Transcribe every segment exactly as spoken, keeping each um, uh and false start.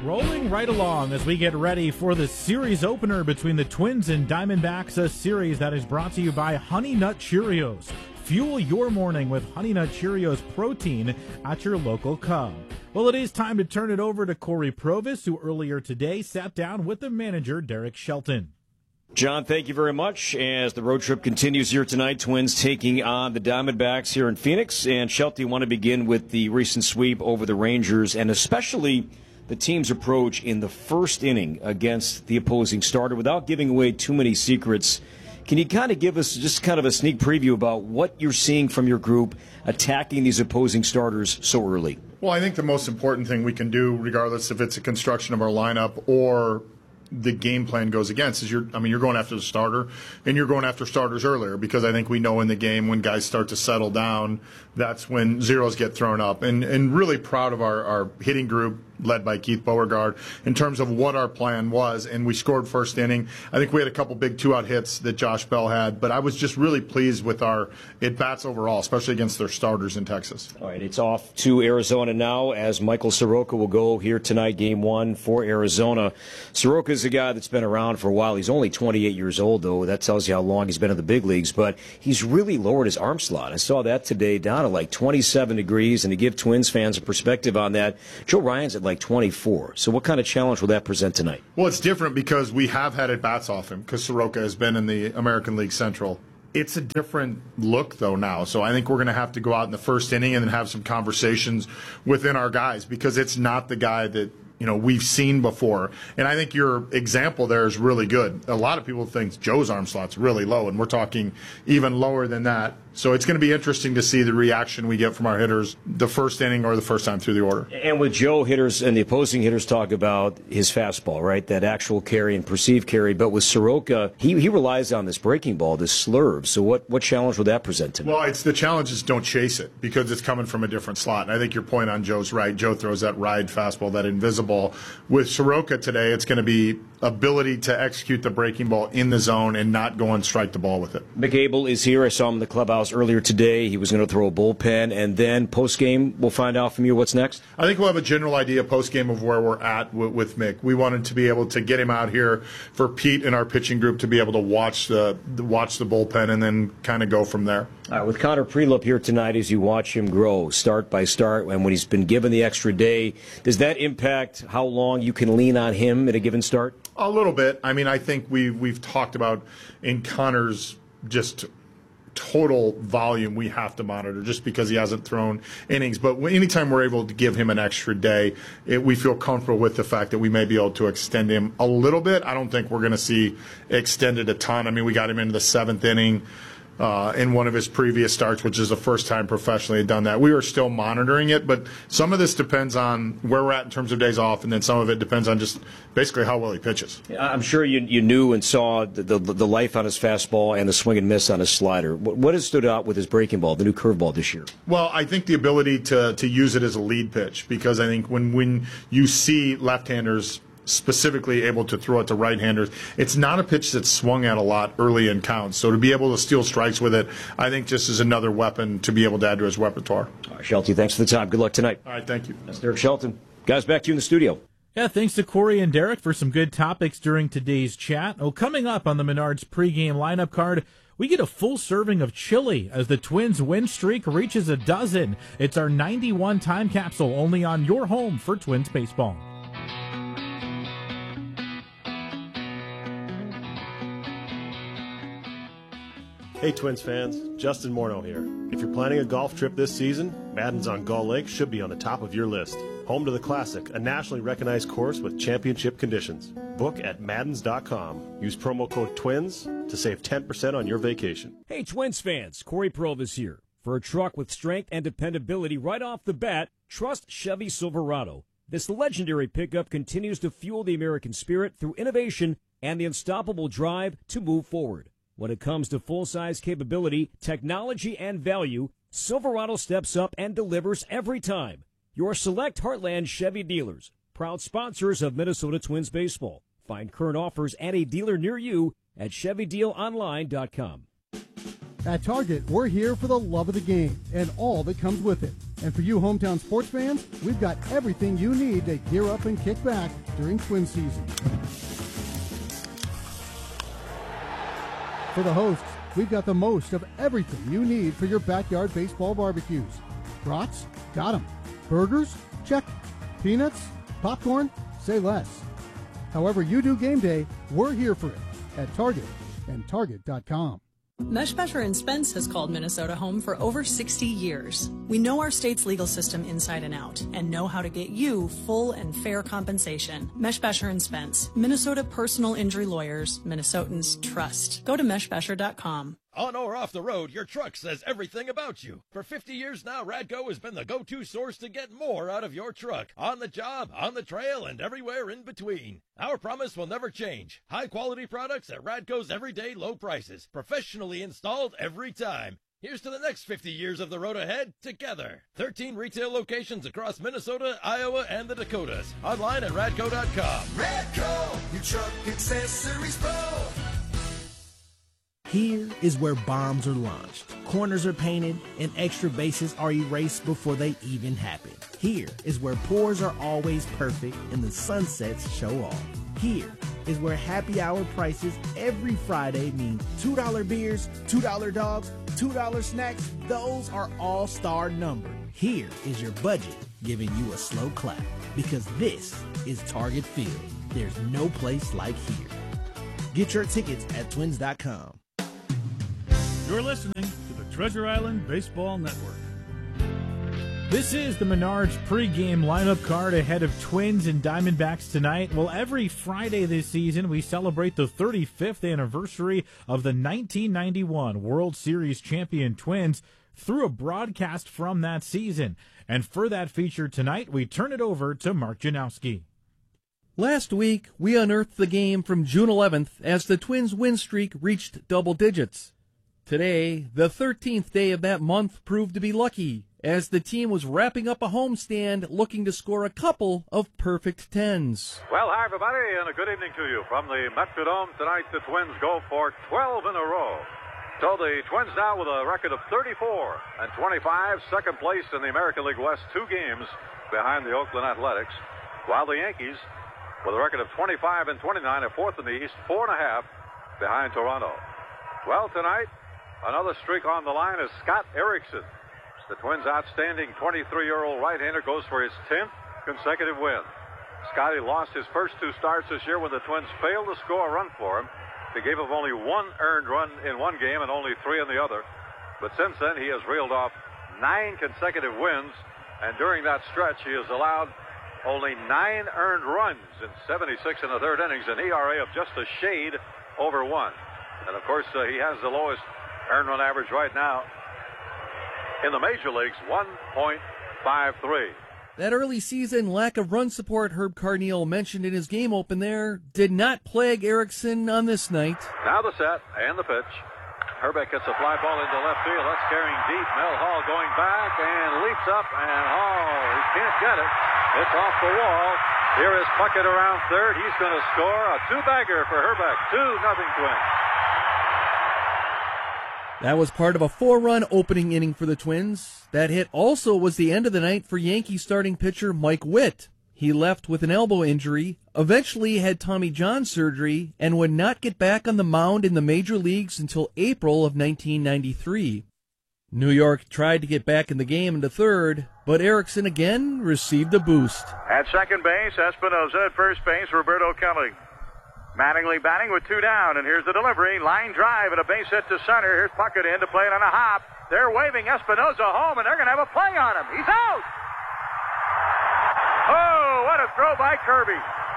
Rolling right along as we get ready for the series opener between the Twins and Diamondbacks, a series that is brought to you by Honey Nut Cheerios. Fuel your morning with Honey Nut Cheerios protein at your local Cub. Well, it is time to turn it over to Corey Provis, who earlier today sat down with the manager, Derek Shelton. John, thank you very much. As the road trip continues here tonight, Twins taking on the Diamondbacks here in Phoenix. And Shelty, want to begin with the recent sweep over the Rangers, and especially the team's approach in the first inning against the opposing starter. Without giving away too many secrets, can you kind of give us just kind of a sneak preview about what you're seeing from your group attacking these opposing starters so early? Well, I think the most important thing we can do, regardless if it's a construction of our lineup or the game plan goes against, is you're I mean you're going after the starter, and you're going after starters earlier, because I think we know in the game when guys start to settle down, that's when zeros get thrown up. And and really proud of our, our hitting group led by Keith Beauregard in terms of what our plan was, and we scored first inning. I think we had a couple big two-out hits that Josh Bell had, but I was just really pleased with our at-bats overall, especially against their starters in Texas. All right, it's off to Arizona now as Michael Soroka will go here tonight, game one for Arizona. Soroka is a guy that's been around for a while. He's only twenty-eight years old, though. That tells you how long he's been in the big leagues, but he's really lowered his arm slot. I saw that today, down to like twenty-seven degrees, and to give Twins fans a perspective on that, Joe Ryan's at like twenty-four. So what kind of challenge will that present tonight? Well, it's different because we have had at-bats off him, because Soroka has been in the American League Central. It's a different look, though, now. So I think we're going to have to go out in the first inning and then have some conversations within our guys, because it's not the guy that, you know, we've seen before. And I think your example there is really good. A lot of people think Joe's arm slot's really low, and we're talking even lower than that. So it's going to be interesting to see the reaction we get from our hitters the first inning or the first time through the order. And with Joe, hitters and the opposing hitters talk about his fastball, right? That actual carry and perceived carry. But with Soroka, he, he relies on this breaking ball, this slurve. So what, what challenge will that present to him? Well, it's the challenge is don't chase it, because it's coming from a different slot. And I think your point on Joe's right. Joe throws that ride fastball, that invisible. With Soroka today, it's going to be ability to execute the breaking ball in the zone and not go and strike the ball with it. Mick Abel is here. I saw him in the clubhouse earlier today. He was going to throw a bullpen, and then post-game, we'll find out from you what's next. I think we'll have a general idea post-game of where we're at with, with Mick. We wanted to be able to get him out here for Pete and our pitching group to be able to watch the watch the bullpen and then kind of go from there. All right, with Connor Prelup here tonight, as you watch him grow start by start, and when he's been given the extra day, does that impact how long you can lean on him at a given start? A little bit. I mean, I think we, we've talked about in Connor's just total volume we have to monitor, just because he hasn't thrown innings. But anytime we're able to give him an extra day, it, we feel comfortable with the fact that we may be able to extend him a little bit. I don't think we're going to see extended a ton. I mean, we got him into the seventh inning Uh, in one of his previous starts, which is the first time professionally had done that. We are still monitoring it, but some of this depends on where we're at in terms of days off, and then some of it depends on just basically how well he pitches. I'm sure you you knew and saw the, the, the life on his fastball and the swing and miss on his slider. What, what has stood out with his breaking ball, the new curveball this year? Well, I think the ability to, to use it as a lead pitch, because I think when, when you see left-handers specifically able to throw it to right-handers, it's not a pitch that's swung at a lot early in counts. So to be able to steal strikes with it, I think just is another weapon to be able to add to his repertoire. All right, Shelty, thanks for the time. Good luck tonight. All right, thank you. That's Derek Shelton. Guys, back to you in the studio. Yeah, thanks to Corey and Derek for some good topics during today's chat. Oh, coming up on the Menards pregame lineup card, we get a full serving of chili as the Twins' win streak reaches a dozen. It's our ninety-one time capsule, only on your home for Twins baseball. Hey Twins fans, Justin Morneau here. If you're planning a golf trip this season, Madden's on Gull Lake should be on the top of your list. Home to the Classic, a nationally recognized course with championship conditions. Book at Maddens dot com. Use promo code TWINS to save ten percent on your vacation. Hey Twins fans, Corey Provis here. For a truck with strength and dependability right off the bat, trust Chevy Silverado. This legendary pickup continues to fuel the American spirit through innovation and the unstoppable drive to move forward. When it comes to full-size capability, technology, and value, Silverado steps up and delivers every time. Your select Heartland Chevy dealers, proud sponsors of Minnesota Twins baseball. Find current offers and a dealer near you at Chevy Deal Online dot com. At Target, we're here for the love of the game and all that comes with it. And for you hometown sports fans, we've got everything you need to gear up and kick back during Twin season. For the hosts, we've got the most of everything you need for your backyard baseball barbecues. Brats? Got 'em. Burgers? Check. Peanuts? Popcorn? Say less. However you do game day, we're here for it at Target and Target dot com. Meshbesher and Spence has called Minnesota home for over sixty years. We know our state's legal system inside and out and know how to get you full and fair compensation. Meshbesher and Spence, Minnesota personal injury lawyers, Minnesotans trust. Go to Meshbesher dot com. On or off the road, your truck says everything about you. For fifty years now, Radco has been the go-to source to get more out of your truck. On the job, on the trail, and everywhere in between. Our promise will never change. High-quality products at Radco's everyday low prices. Professionally installed every time. Here's to the next fifty years of the road ahead together. thirteen retail locations across Minnesota, Iowa, and the Dakotas. Online at Radco dot com. Radco, your truck accessories pro. Here is where bombs are launched, corners are painted, and extra bases are erased before they even happen. Here is where pours are always perfect and the sunsets show off. Here is where happy hour prices every Friday mean two dollar beers, two dollar dogs, two dollar snacks. Those are all-star numbered. Here is your budget giving you a slow clap because this is Target Field. There's no place like here. Get your tickets at Twins dot com. You're listening to the Treasure Island Baseball Network. This is the Menards pregame lineup card ahead of Twins and Diamondbacks tonight. Well, every Friday this season, we celebrate the thirty-fifth anniversary of the nineteen ninety-one World Series champion Twins through a broadcast from that season. And for that feature tonight, we turn it over to Mark Janowski. Last week, we unearthed the game from June eleventh as the Twins' win streak reached double digits. Today, the thirteenth day of that month proved to be lucky, as the team was wrapping up a homestand looking to score a couple of perfect tens. Well, hi, everybody, and a good evening to you. From the Metrodome tonight, the Twins go for twelve in a row. So the Twins now with a record of thirty-four and twenty-five, second place in the American League West, two games behind the Oakland Athletics, while the Yankees, with a record of twenty-five and twenty-nine, are fourth in the East, four and a half behind Toronto. Well, tonight, another streak on the line is Scott Erickson. The Twins' outstanding twenty-three-year-old right-hander goes for his tenth consecutive win. Scotty lost his first two starts this year when the Twins failed to score a run for him. They gave up only one earned run in one game and only three in the other. But since then, he has reeled off nine consecutive wins, and during that stretch, he has allowed only nine earned runs in seventy-six and a third innings, an E R A of just a shade over one. And of course, uh, he has the lowest earned run average right now in the major leagues, one point five three. That early season lack of run support Herb Carneal mentioned in his game open there did not plague Erickson on this night. Now the set and the pitch. Herbeck gets a fly ball into left field. That's carrying deep. Mel Hall going back and leaps up, and Hall, he can't get it. It's off the wall. Here is Puckett around third. He's going to score a two-bagger for Herbeck. two nothing Twins. That was part of a four-run opening inning for the Twins. That hit also was the end of the night for Yankee starting pitcher Mike Witt. He left with an elbow injury, eventually had Tommy John surgery, and would not get back on the mound in the major leagues until April of nineteen ninety-three. New York tried to get back in the game into third, but Erickson again received a boost. At second base, Espinosa. At first base, Roberto Kelly. Mattingly batting with two down, and here's the delivery. Line drive and a base hit to center. Here's Puckett in to play it on a hop. They're waving Espinosa home, and they're going to have a play on him. He's out! Oh, what a throw by Kirby.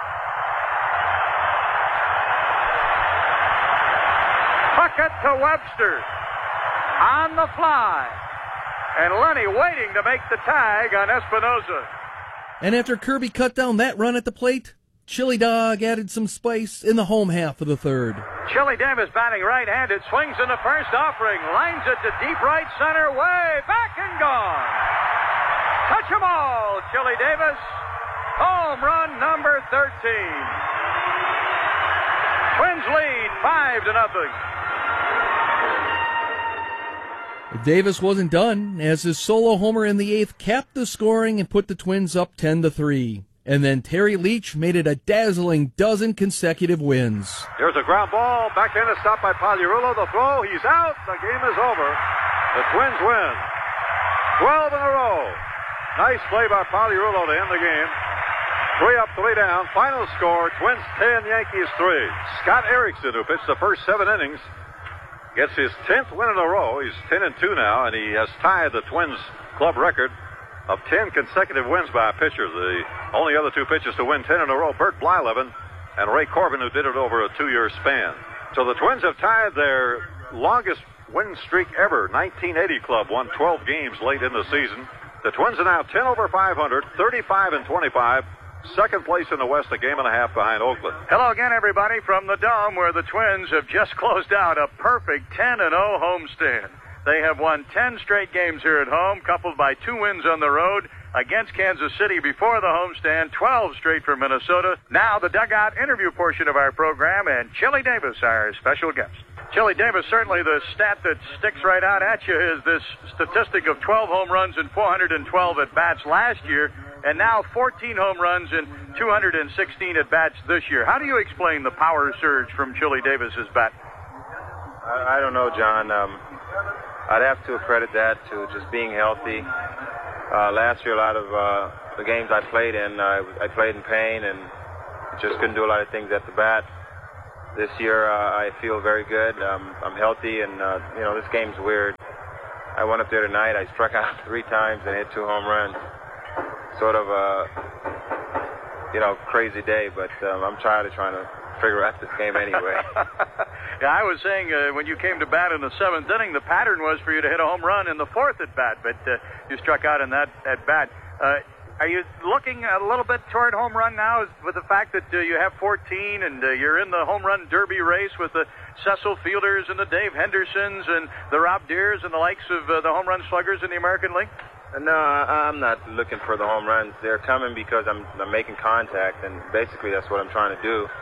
Puckett to Webster on the fly. And Lenny waiting to make the tag on Espinosa. And after Kirby cut down that run at the plate, Chili Dog added some spice in the home half of the third. Chili Davis batting right-handed, swings in the first offering, lines it to deep right center, way back and gone. Touch 'em all, Chili Davis. Home run number thirteen. Twins lead five to nothing. Davis wasn't done, as his solo homer in the eighth capped the scoring and put the Twins up ten to three. And then Terry Leach made it a dazzling dozen consecutive wins. Here's a ground ball, backhanded stop by Pagliarulo. The throw, he's out. The game is over. The Twins win. twelve in a row. Nice play by Pagliarulo to end the game. Three up, three down. Final score, Twins ten, Yankees three. Scott Erickson, who pitched the first seven innings, gets his tenth win in a row. He's ten and two now, and he has tied the Twins club record of ten consecutive wins by a pitcher. The only other two pitchers to win ten in a row, Bert Blyleven and Ray Corbin, who did it over a two-year span. So the Twins have tied their longest win streak ever. nineteen eighty club won twelve games late in the season. The Twins are now ten over five hundred, thirty-five and twenty-five. Second place in the West, a game and a half behind Oakland. Hello again, everybody, from the Dome, where the Twins have just closed out a perfect ten and oh homestand. They have won ten straight games here at home, coupled by two wins on the road against Kansas City before the homestand, twelve straight for Minnesota. Now the dugout interview portion of our program, and Chili Davis, our special guest. Chili Davis, certainly the stat that sticks right out at you is this statistic of twelve home runs and four hundred twelve at-bats last year, and now fourteen home runs and two hundred sixteen at-bats this year. How do you explain the power surge from Chili Davis's bat? I, I don't know, John. Um, I'd have to accredit that to just being healthy. Uh, last year, a lot of uh, the games I played in, uh, I played in pain and just couldn't do a lot of things at the bat. This year, uh, I feel very good. Um, I'm healthy, and, uh, you know, this game's weird. I went up there tonight. I struck out three times and hit two home runs. Sort of a, you know, crazy day, but um, I'm tired of trying to figure out this game anyway. Yeah, I was saying uh, when you came to bat in the seventh inning, the pattern was for you to hit a home run in the fourth at bat, but uh, you struck out in that at bat. Uh, Are you looking a little bit toward home run now with the fact that uh, you have fourteen and uh, you're in the home run derby race with the Cecil Fielders and the Dave Hendersons and the Rob Deers and the likes of uh, the home run sluggers in the American League? No, I'm not looking for the home runs. They're coming because I'm, I'm making contact, and basically that's what I'm trying to do.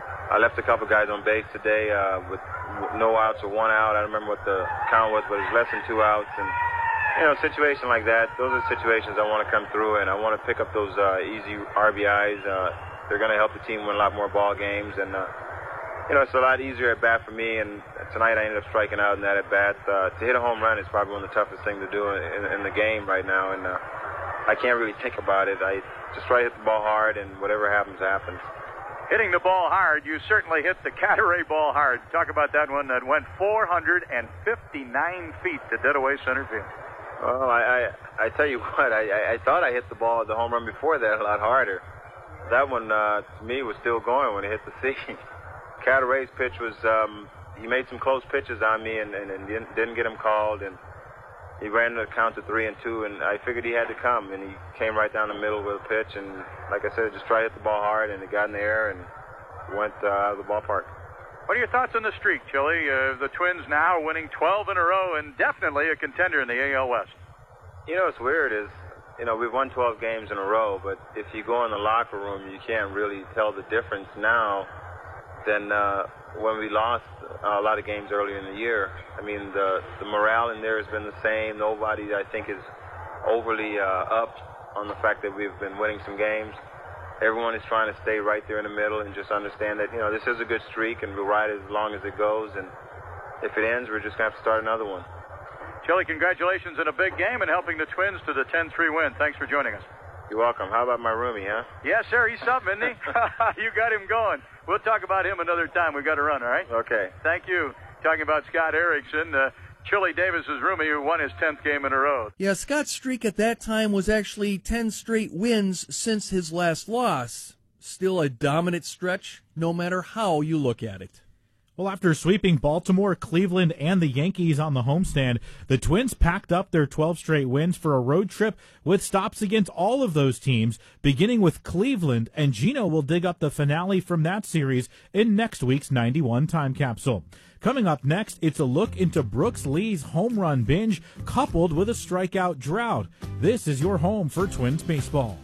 I left a couple guys on base today uh, with no outs or one out. I don't remember what the count was, but it's less than two outs. And you know, a situation like that, those are situations I want to come through, and I want to pick up those uh, easy R B Is. Uh, they're going to help the team win a lot more ball games, and uh, you know, it's a lot easier at bat for me. And tonight I ended up striking out in that at bat. Uh, to hit a home run is probably one of the toughest things to do in, in the game right now, and uh, I can't really think about it. I just try to hit the ball hard, and whatever happens, happens. Hitting the ball hard, you certainly hit the Cataray ball hard. Talk about that one that went four hundred fifty-nine feet to dead away center field. Well, I, I, I tell you what, I, I thought I hit the ball, the home run before that a lot harder. That one, uh, to me, was still going when it hit the seat. Cataray's pitch was, um, he made some close pitches on me and, and, and didn't, didn't get him called, and he ran the count to three and two, and I figured he had to come, and he came right down the middle with a pitch, and like I said, just tried to hit the ball hard, and it got in the air and went uh, out of the ballpark. What are your thoughts on the streak, Chili? Uh, the Twins now winning twelve in a row and definitely a contender in the A L West. You know, what's weird is, you know, we've won twelve games in a row, but if you go in the locker room, you can't really tell the difference now than uh, when we lost uh, a lot of games earlier in the year. I mean, the, the morale in there has been the same. Nobody, I think, is overly uh, up on the fact that we've been winning some games. Everyone is trying to stay right there in the middle and just understand that, you know, this is a good streak and we'll ride it as long as it goes. And if it ends, we're just going to have to start another one. Chili, congratulations on a big game and helping the Twins to the ten three win. Thanks for joining us. You're welcome. How about my roomie, huh? Yes, sir. He's something, isn't he? You got him going. We'll talk about him another time. We've got to run, all right? Okay. Thank you. Talking about Scott Erickson, uh, Chili Davis's roomie, who won his tenth game in a row. Yeah, Scott's streak at that time was actually ten straight wins since his last loss. Still a dominant stretch, no matter how you look at it. Well, after sweeping Baltimore, Cleveland, and the Yankees on the homestand, the Twins packed up their twelve straight wins for a road trip with stops against all of those teams, beginning with Cleveland, and Gino will dig up the finale from that series in next week's ninety-one Time Capsule. Coming up next, it's a look into Brooks Lee's home run binge coupled with a strikeout drought. This is your home for Twins baseball.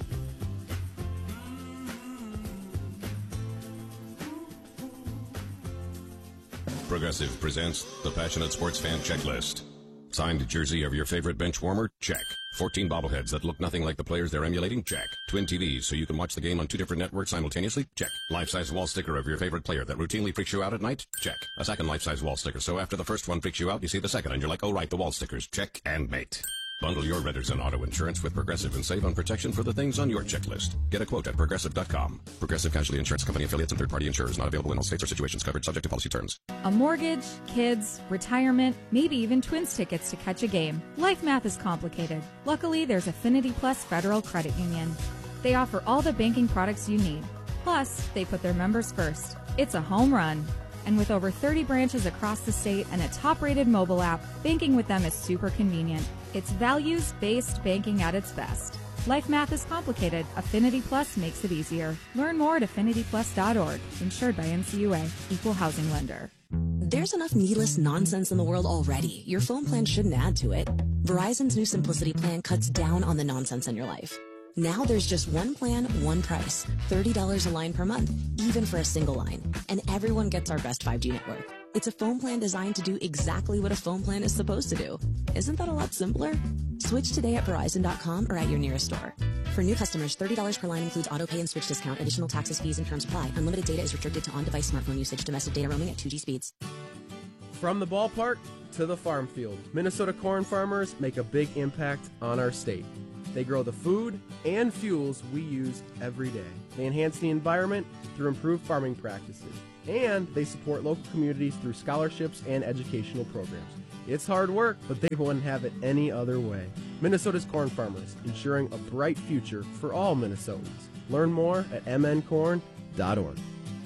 Progressive presents the Passionate Sports Fan Checklist. Signed jersey of your favorite bench warmer? Check. fourteen bobbleheads that look nothing like the players they're emulating? Check. Twin T Vs so you can watch the game on two different networks simultaneously? Check. Life-size wall sticker of your favorite player that routinely freaks you out at night? Check. A second life-size wall sticker so after the first one freaks you out, you see the second and you're like, oh right, the wall stickers. Check and mate. Bundle your renters and auto insurance with Progressive and save on protection for the things on your checklist. Get a quote at Progressive dot com. Progressive Casualty Insurance Company affiliates and third-party insurers not available in all states or situations covered subject to policy terms. A mortgage, kids, retirement, maybe even Twins tickets to catch a game. Life math is complicated. Luckily, there's Affinity Plus Federal Credit Union. They offer all the banking products you need. Plus, they put their members first. It's a home run. And with over thirty branches across the state and a top-rated mobile app, banking with them is super convenient. It's values-based banking at its best. Life math is complicated. Affinity Plus makes it easier. Learn more at affinity plus dot org. Insured by N C U A. Equal housing lender. There's enough needless nonsense in the world already. Your phone plan shouldn't add to it. Verizon's new Simplicity plan cuts down on the nonsense in your life. Now there's just one plan, one price. thirty dollars a line per month, even for a single line. And everyone gets our best five G network. It's a phone plan designed to do exactly what a phone plan is supposed to do. Isn't that a lot simpler? Switch today at Verizon dot com or at your nearest store. For new customers, thirty dollars per line includes auto pay and switch discount. Additional taxes, fees, and terms apply. Unlimited data is restricted to on-device smartphone usage. Domestic data roaming at two G speeds. From the ballpark to the farm field, Minnesota corn farmers make a big impact on our state. They grow the food and fuels we use every day. They enhance the environment through improved farming practices. And they support local communities through scholarships and educational programs. It's hard work, but they wouldn't have it any other way. Minnesota's corn farmers, ensuring a bright future for all Minnesotans. Learn more at m n corn dot org.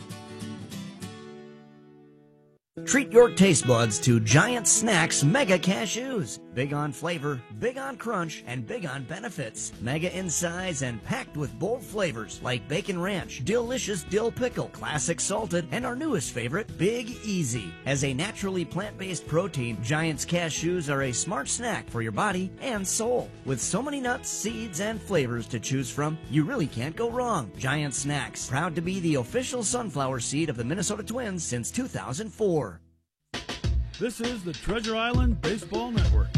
Treat your taste buds to Giant Snacks Mega Cashews. Big on flavor, big on crunch, and big on benefits. Mega in size and packed with bold flavors like Bacon Ranch, Delicious Dill Pickle, Classic Salted, and our newest favorite, Big Easy. As a naturally plant-based protein, Giant's Cashews are a smart snack for your body and soul. With so many nuts, seeds, and flavors to choose from, you really can't go wrong. Giant Snacks, proud to be the official sunflower seed of the Minnesota Twins since two thousand four. This is the Treasure Island Baseball Network.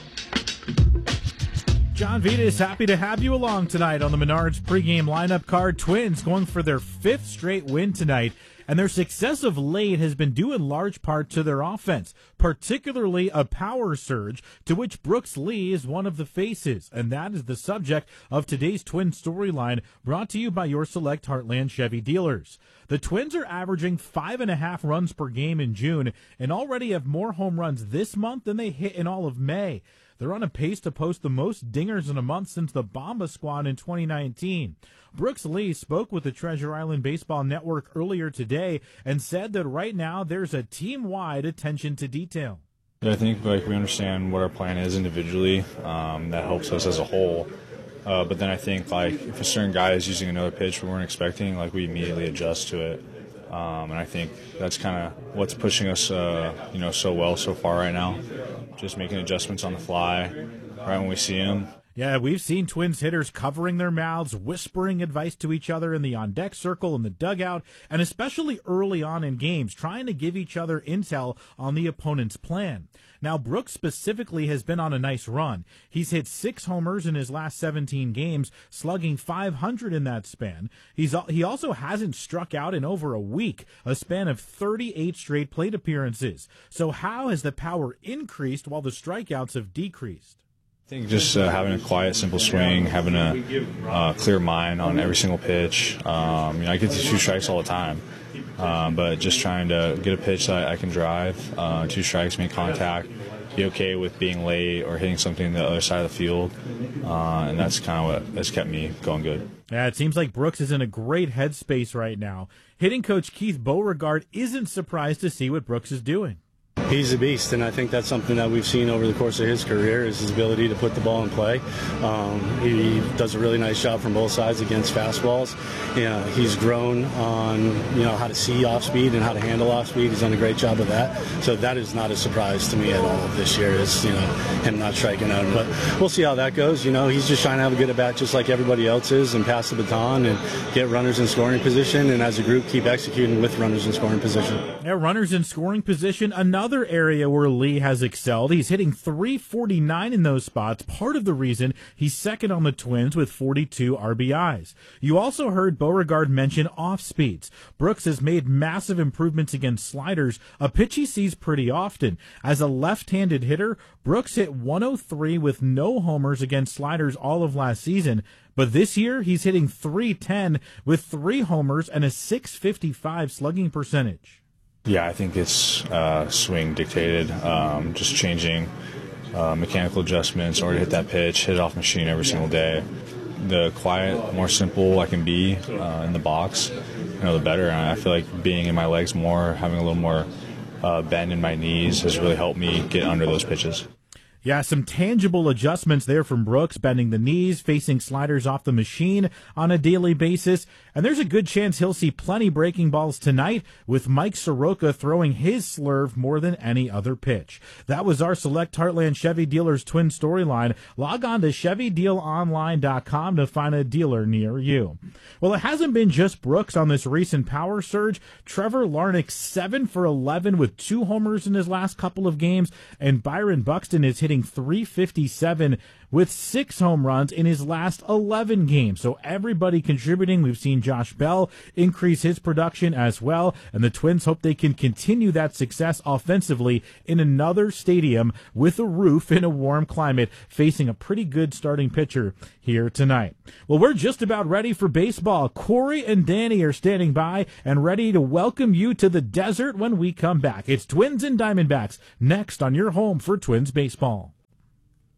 John Vita is happy to have you along tonight on the Menards pregame lineup card. Twins going for their fifth straight win tonight, and their success of late has been due in large part to their offense, particularly a power surge to which Brooks Lee is one of the faces, and that is the subject of today's Twin storyline, brought to you by your select Heartland Chevy dealers. The Twins are averaging five and a half runs per game in June and already have more home runs this month than they hit in all of May. They're on a pace to post the most dingers in a month since the Bomba Squad in twenty nineteen. Brooks Lee spoke with the Treasure Island Baseball Network earlier today and said that right now there's a team-wide attention to detail. I think like we understand what our plan is individually. Um, that helps us as a whole. Uh, but then I think like if a certain guy is using another pitch we weren't expecting, like we immediately adjust to it. Um, and I think that's kind of what's pushing us, uh, you know, so well so far right now. Just making adjustments on the fly right when we see them. Yeah, we've seen Twins hitters covering their mouths, whispering advice to each other in the on-deck circle, in the dugout, and especially early on in games, trying to give each other intel on the opponent's plan. Now, Brooks specifically has been on a nice run. He's hit six homers in his last seventeen games, slugging five hundred in that span. He's He also hasn't struck out in over a week, a span of thirty-eight straight plate appearances. So how has the power increased while the strikeouts have decreased? I think just uh, having a quiet, simple swing, having a uh, clear mind on every single pitch. Um, you know, I get to two strikes all the time, um, but just trying to get a pitch that I can drive, uh, two strikes, make contact, be okay with being late or hitting something on the other side of the field, uh, and that's kind of what has kept me going good. Yeah, it seems like Brooks is in a great headspace right now. Hitting coach Keith Beauregard isn't surprised to see what Brooks is doing. He's a beast, and I think that's something that we've seen over the course of his career is his ability to put the ball in play. Um, he does a really nice job from both sides against fastballs. You know, he's grown on you know how to see off speed and how to handle off speed. He's done a great job of that. So that is not a surprise to me at all this year. Is you know him not striking out, but we'll see how that goes. You know, he's just trying to have a good at bat just like everybody else is, and pass the baton and get runners in scoring position, and as a group keep executing with runners in scoring position. Yeah, runners in scoring position. Another another area where Lee has excelled. He's hitting three forty-nine in those spots, part of the reason he's second on the Twins with forty-two R B Is. You also heard Beauregard mention off speeds. Brooks has made massive improvements against sliders, a pitch he sees pretty often. As a left-handed hitter, Brooks hit one oh three with no homers against sliders all of last season, but this year he's hitting three ten with three homers and a six fifty-five slugging percentage. Yeah, I think it's uh, swing dictated, um, just changing uh, mechanical adjustments in order to hit that pitch, hit it off machine every single day. The quiet, more simple I can be uh, in the box, you know, the better. And I feel like being in my legs more, having a little more uh, bend in my knees has really helped me get under those pitches. Yeah, some tangible adjustments there from Brooks, bending the knees, facing sliders off the machine on a daily basis. And there's a good chance he'll see plenty breaking balls tonight, with Mike Soroka throwing his slurve more than any other pitch. That was our Select Heartland Chevy Dealers Twin storyline. Log on to Chevy Deal Online dot com to find a dealer near you. Well, it hasn't been just Brooks on this recent power surge. Trevor Larnach, seven for eleven with two homers in his last couple of games, and Byron Buxton is hitting three fifty-seven with six home runs in his last eleven games. So everybody contributing. We've seen Josh Bell increase his production as well, and the Twins hope they can continue that success offensively in another stadium with a roof in a warm climate, facing a pretty good starting pitcher here tonight. Well, we're just about ready for baseball. Corey and Danny are standing by and ready to welcome you to the desert when we come back. It's Twins and Diamondbacks next on your home for Twins baseball.